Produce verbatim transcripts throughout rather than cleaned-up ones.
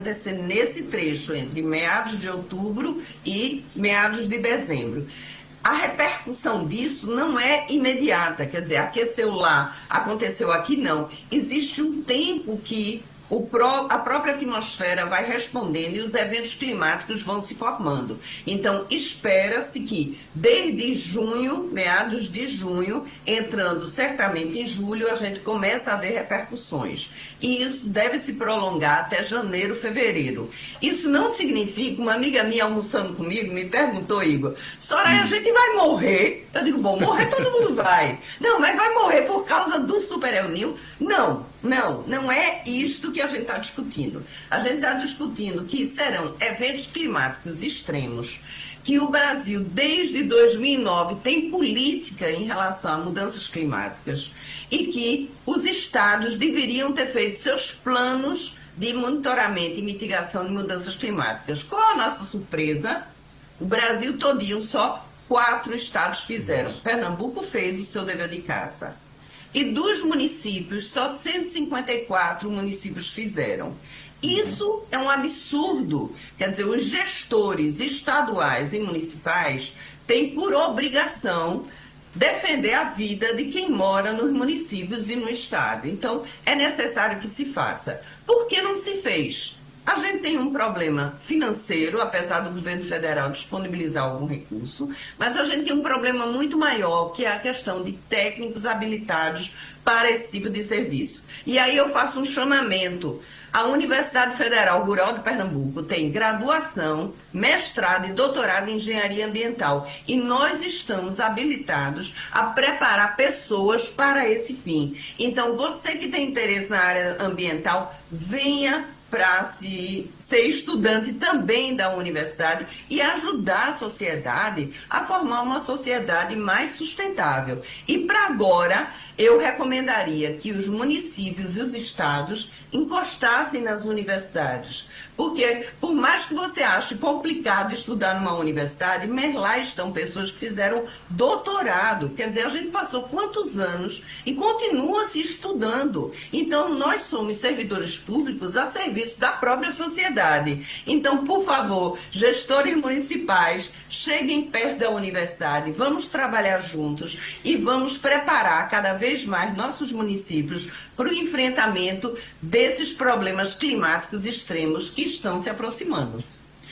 acontecer nesse trecho entre meados de outubro e meados de dezembro. A repercussão disso não é imediata, quer dizer, aqueceu lá, aconteceu aqui, não. Existe um tempo que o pró a própria atmosfera vai respondendo e os eventos climáticos vão se formando. Então, espera-se que desde junho, meados de junho, entrando certamente em julho, a gente começa a ver repercussões. E isso deve se prolongar até janeiro, fevereiro. Isso não significa, uma amiga minha almoçando comigo me perguntou, Igor, Soraya, a gente vai morrer? Eu digo, bom, morrer todo mundo vai. Não, mas vai morrer por causa do Super El Niño? Não, não, não é isto que a gente está discutindo. A gente está discutindo que serão eventos climáticos extremos, que o Brasil, desde dois mil e nove, tem política em relação a mudanças climáticas e que os estados deveriam ter feito seus planos de monitoramento e mitigação de mudanças climáticas. Qual a nossa surpresa? O Brasil todinho, só quatro estados fizeram. Pernambuco fez o seu dever de casa. E dos municípios, só cento e cinquenta e quatro municípios fizeram. Isso é um absurdo. Quer dizer, os gestores estaduais e municipais têm por obrigação defender a vida de quem mora nos municípios e no estado. Então, é necessário que se faça. Por que não se fez? A gente tem um problema financeiro, apesar do governo federal disponibilizar algum recurso, mas a gente tem um problema muito maior, que é a questão de técnicos habilitados para esse tipo de serviço. E aí eu faço um chamamento. A Universidade Federal Rural de Pernambuco tem graduação, mestrado e doutorado em engenharia ambiental. E nós estamos habilitados a preparar pessoas para esse fim. Então, você que tem interesse na área ambiental, venha para se, ser estudante também da universidade e ajudar a sociedade a formar uma sociedade mais sustentável. E para agora, eu recomendaria que os municípios e os estados encostassem nas universidades. Porque, por mais que você ache complicado estudar numa universidade, mas lá estão pessoas que fizeram doutorado. Quer dizer, a gente passou quantos anos e continua se estudando. Então, nós somos servidores públicos a serviço da própria sociedade. Então, por favor, gestores municipais, cheguem perto da universidade, vamos trabalhar juntos e vamos preparar cada vez mais nossos municípios para o enfrentamento desses problemas climáticos extremos que estão se aproximando.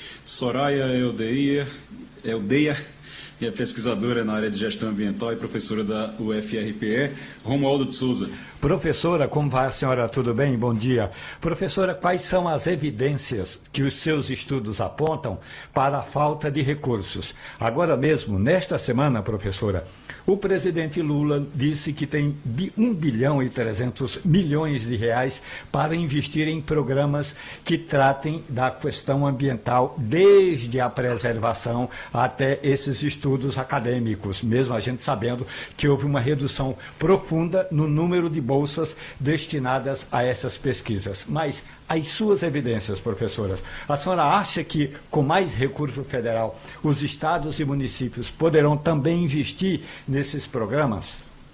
Soraya Eudeia, Eudeia é pesquisadora na área de gestão ambiental e professora da U F R P E, Romualdo de Souza. Professora, como vai a senhora? Tudo bem? Bom dia. Professora, quais são as evidências que os seus estudos apontam para a falta de recursos? Agora mesmo, nesta semana, professora, o presidente Lula disse que tem um bilhão e trezentos milhões de reais para investir em programas que tratem da questão ambiental, desde a preservação até esses estudos acadêmicos, mesmo a gente sabendo que houve uma redução profunda no número de bolsas destinadas a essas pesquisas. Mas as suas evidências, professoras, a senhora acha que com mais recurso federal os estados e municípios poderão também investir nesses programas?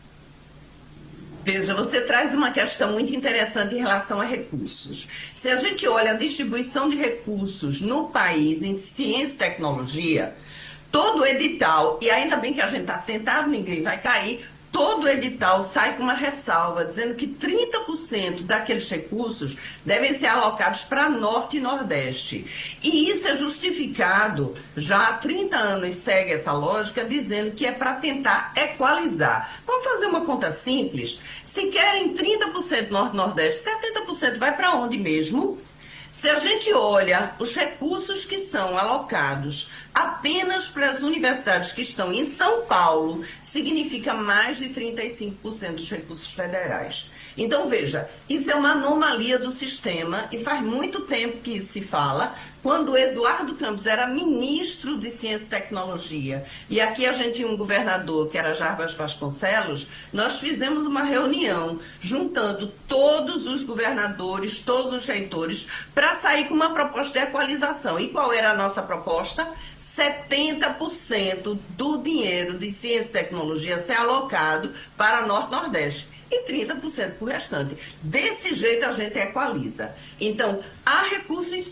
Veja, você traz uma questão muito interessante em relação a recursos. Se a gente olha a distribuição de recursos no país em ciência e tecnologia, todo edital, e ainda bem que a gente está sentado, ninguém vai cair, todo edital sai com uma ressalva, dizendo que trinta por cento daqueles recursos devem ser alocados para Norte e Nordeste. E isso é justificado, já há trinta anos segue essa lógica, dizendo que é para tentar equalizar. Vamos fazer uma conta simples? Se querem trinta por cento Norte e Nordeste, setenta por cento vai para onde mesmo? Se a gente olha os recursos que são alocados apenas para as universidades que estão em São Paulo, significa mais de trinta e cinco por cento dos recursos federais. Então, veja, isso é uma anomalia do sistema e faz muito tempo que isso se fala. Quando o Eduardo Campos era ministro de Ciência e Tecnologia, e aqui a gente tinha um governador, que era Jarbas Vasconcelos, nós fizemos uma reunião juntando todos os governadores, todos os reitores, para sair com uma proposta de equalização. E qual era a nossa proposta? setenta por cento do dinheiro de Ciência e Tecnologia ser alocado para Norte e Nordeste. E trinta por cento para o restante. Desse jeito a gente equaliza. Então, há recursos